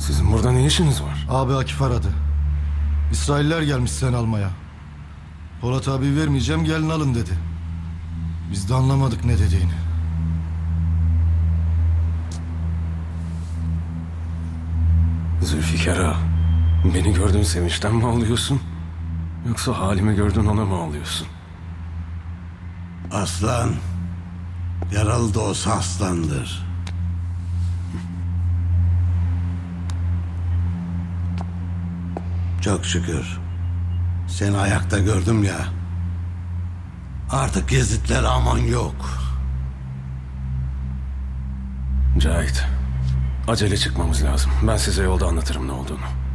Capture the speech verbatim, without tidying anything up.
Sizin burada ne işiniz var? Abi Akif aradı. İsrailler gelmiş seni almaya. Polat abi vermeyeceğim, gelin alın dedi. Biz de anlamadık ne dediğini. Zülfikar ağa, beni gördüğün sevinçten mi ağlıyorsun? Yoksa halimi gördün ona mı ağlıyorsun? Aslan, yaralı da olsa aslandır. Çok şükür. Seni ayakta gördüm ya. Artık Yezidler aman yok. Cahit, acele çıkmamız lazım. Ben size yolda anlatırım ne olduğunu.